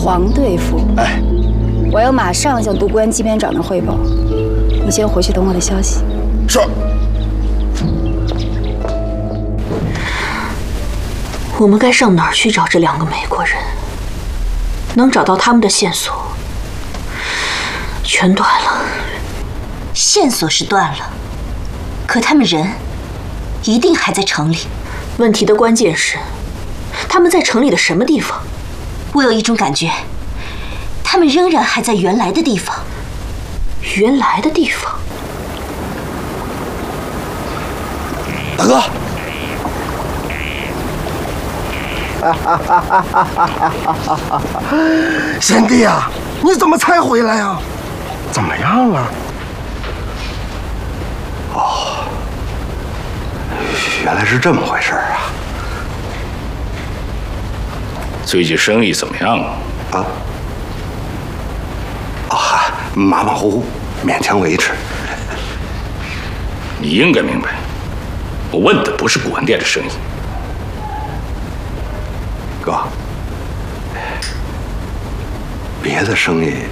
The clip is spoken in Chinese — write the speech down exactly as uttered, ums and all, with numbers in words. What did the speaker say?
黄队副。 哎， 我要马上向独孤安机编长那汇报，你先回去等我的消息。 是。 我们该上哪儿去找这两个美国人？能找到他们的线索，全断了。 线索是断了，可他们人一定还在城里。 问题的关键是，他们在城里的什么地方？ 我有一种感觉，他们仍然还在原来的地方。 原来的地方？ 大哥。贤弟啊，你怎么才回来呀？怎么样啊？哦，原来是这么回事啊！ 最近生意怎么样啊？ 啊？啊，马马虎虎，勉强维持。 你应该明白，我问的不是古玩店的生意。 哥，别的生意